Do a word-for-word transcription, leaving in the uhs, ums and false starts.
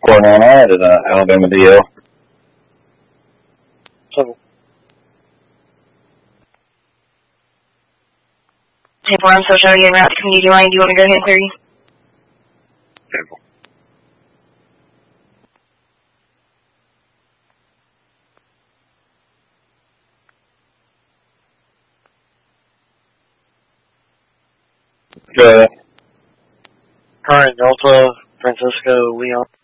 Cornell at uh, Alabama D L. So, Hey, boy, I'm so trying to get around to community line. Do you want me to go ahead and clear you? careful. Go ahead. Current Delta, Francisco, Leon.